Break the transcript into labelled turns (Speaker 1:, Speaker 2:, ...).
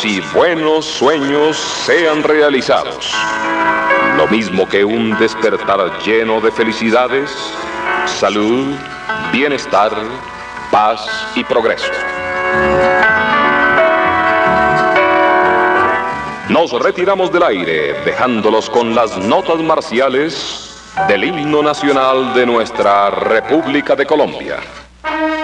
Speaker 1: y buenos sueños sean realizados. Lo mismo que un despertar lleno de felicidades, salud, bienestar, paz y progreso. Nos retiramos del aire, dejándolos con las notas marciales del himno nacional de nuestra República de Colombia.